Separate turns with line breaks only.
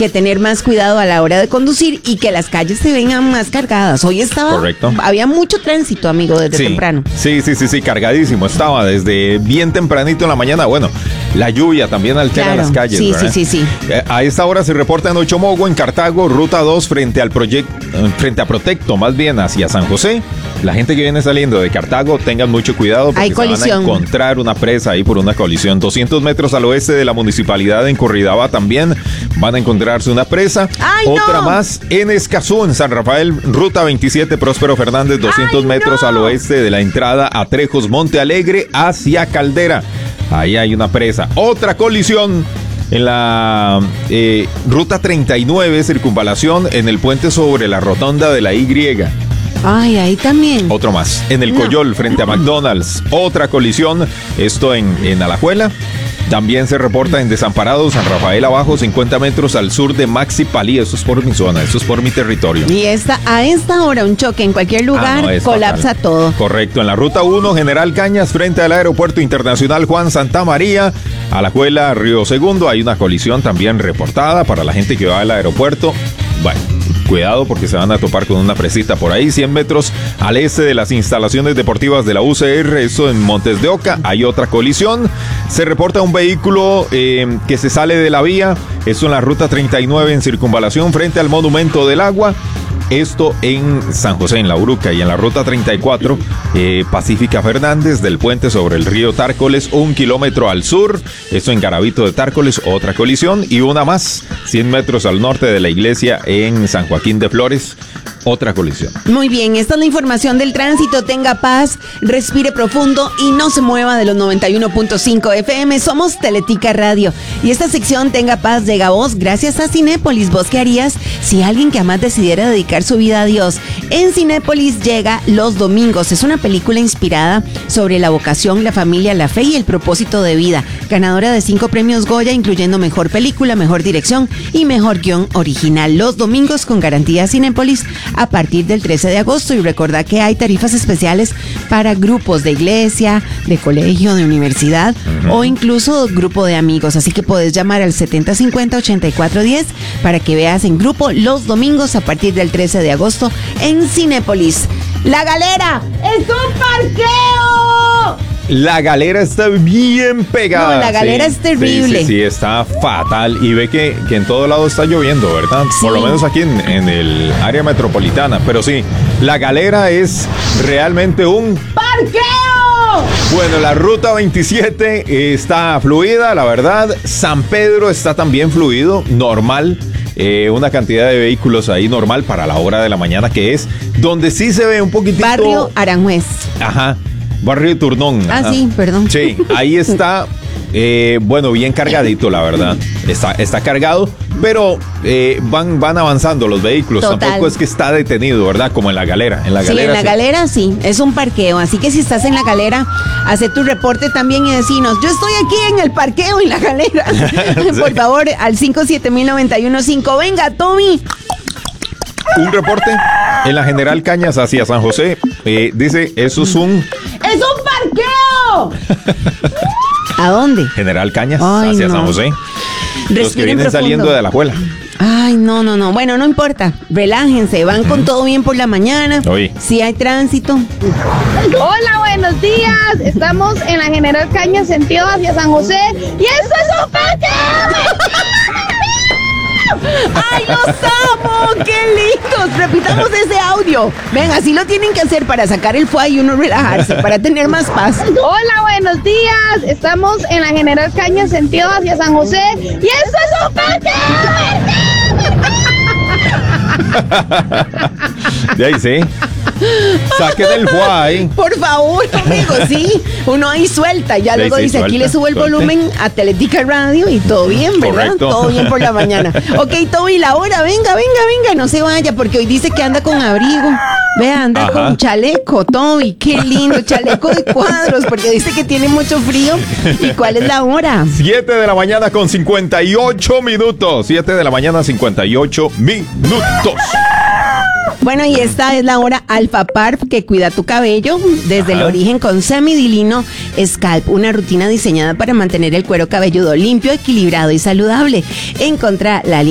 que tener más cuidado a la hora de conducir y que las calles se vengan más cargadas. Hoy había mucho tránsito, amigo, desde temprano.
Sí, cargadísimo. Estaba desde bien tempranito en la mañana. Bueno, la lluvia también altera las calles.
Sí.
A esta hora se reporta en Ochomogo, en Cartago, ruta 2 frente a Protecto, más bien hacia San José. La gente que viene saliendo de Cartago, tengan mucho cuidado porque se van a encontrar una presa ahí por una colisión. 200 metros al oeste de la municipalidad en Corridaba también van a encontrarse una presa. Otra más en Escazú, en San Rafael, ruta 27, Próspero Fernández, 200 metros al oeste de la entrada a Trejos, Monte Alegre, hacia Caldera. Ahí hay una presa. Otra colisión en la ruta 39, circunvalación, en el puente sobre la rotonda de la Y.
Ahí también.
Otro más. En el Coyol, frente a McDonald's. Otra colisión. Esto en Alajuela. También se reporta en Desamparados, San Rafael abajo, 50 metros al sur de Maxi Palí. Eso es por mi zona, eso es por mi territorio.
Y a esta hora un choque en cualquier lugar colapsa fatal. Todo.
Correcto. En la ruta 1, General Cañas, frente al Aeropuerto Internacional Juan Santamaría, Alajuela, Río Segundo. Hay una colisión también reportada para la gente que va al aeropuerto. Bueno, cuidado porque se van a topar con una presita por ahí. 100 metros al este de las instalaciones deportivas de la UCR, eso en Montes de Oca, hay otra colisión. Se reporta un vehículo que se sale de la vía, eso en la ruta 39 en circunvalación frente al Monumento del Agua. Esto en San José, en La Uruca, y en la ruta 34, Pacífica Fernández, del puente sobre el río Tárcoles, 1 kilómetro al sur. Esto en Garavito de Tárcoles, otra colisión. Y una más, 100 metros al norte de la iglesia en San Joaquín de Flores, otra colisión.
Muy bien, esta es la información del tránsito. Tenga paz, respire profundo y no se mueva de los 91.5 FM. Somos Teletica Radio. Y esta sección Tenga Paz llega a vos gracias a Cinépolis. ¿Vos qué harías si alguien que jamás decidiera dedicar su vida a Dios? En Cinépolis llega Los Domingos. Es una película inspirada sobre la vocación, la familia, la fe y el propósito de vida. Ganadora de 5 premios Goya, incluyendo Mejor Película, Mejor Dirección y Mejor Guión Original. Los Domingos con garantía Cinépolis a partir del 13 de agosto. Y recordá que hay tarifas especiales para grupos de iglesia, de colegio, de universidad o incluso grupo de amigos. Así que puedes llamar al 7050-8410 para que veas en grupo Los Domingos a partir del 13 de agosto en Cinépolis. La Galera es un parqueo.
La Galera está bien pegada.
No, la Galera es terrible.
Sí, está fatal. Y ve que en todo lado está lloviendo, ¿verdad? Sí. Por lo menos aquí en el área metropolitana. Pero sí, la Galera es realmente un
parqueo.
Bueno, la ruta 27 está fluida, la verdad. San Pedro está también fluido, normal. Una cantidad de vehículos ahí normal para la hora de la mañana, que es donde sí se ve un poquitito.
Barrio Aranjuez.
Ajá. Barrio Turnón.
Ajá. Sí, perdón.
Sí, ahí está, bueno, bien cargadito, la verdad. Está cargado, pero van avanzando los vehículos.
Total.
Tampoco es que está detenido, ¿verdad? Como en la Galera. En la
Galera sí, es un parqueo. Así que si estás en la Galera, hace tu reporte también y decinos, yo estoy aquí en el parqueo en la Galera. Sí. Por favor, al 5709115. Venga, Tommy.
Un reporte en la General Cañas hacia San José. Dice, eso es un...
¡Es un parqueo! ¿A dónde?
General Cañas hacia San José. Los que vienen saliendo de Alajuela.
Ay, no. Bueno, no importa. Relájense, van con todo bien por la mañana. Si hay tránsito.
Hola, buenos días. Estamos en la General Cañas, sentido hacia San José. ¡Y esto es un parqueo!
¡Ay, los amo! ¡Qué lindos! Repitamos ese audio. Ven, así lo tienen que hacer para sacar el fuá y uno relajarse, para tener más paz.
Hola, buenos días. Estamos en la General Cañas, sentido hacia San José. ¡Y esto es un parqueo!
De ahí sí. Saquen el guay.
Por favor, amigo, sí. Uno ahí suelta. Ya luego dice, aquí le subo el volumen a Teletica Radio y todo bien, ¿verdad?
Correcto.
Todo bien por la mañana. Ok, Toby, la hora, venga. No se vaya porque hoy dice que anda con abrigo. Vea, anda con chaleco, Toby. Qué lindo, chaleco de cuadros porque dice que tiene mucho frío. ¿Y cuál es la hora?
7 de la mañana con 58 minutos. 7 de la mañana, 58 minutos.
Bueno, y esta es la hora Alpha Parf, que cuida tu cabello desde el origen con Semidilino Scalp, una rutina diseñada para mantener el cuero cabelludo limpio, equilibrado y saludable. Encontrá la